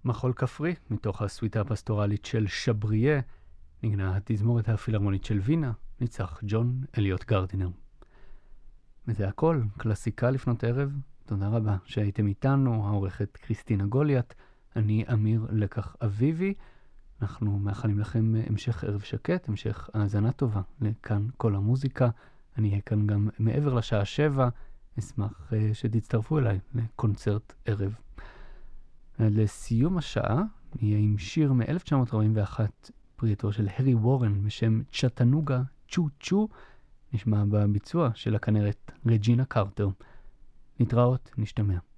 מחול כפרי, מתוך הסוויטה הפסטורלית של שבריה, נגנה התזמורת הפילהרמונית של וינה, ניצח ג'ון אליוט גרדינר. וזה הכל, קלאסיקה לפנות ערב. תודה רבה שהייתם איתנו, העורכת קריסטינה גוליית, אני אמיר לקח אביבי. אנחנו מאחלים לכם המשך ערב שקט, המשך האזנה טובה לכאן כל המוזיקה. אני אהיה כאן גם מעבר לשעה 7, אשמח שתצטרפו אליי לקונצרט ערב. לסיום השעה נהיה עם שיר מ-1941, פריטו של הרי וורן בשם צ'טנוגה צ'ו צ'ו, נשמע בביצוע של הכנרת רג'ינה קרטר. נתראות, נשתמע.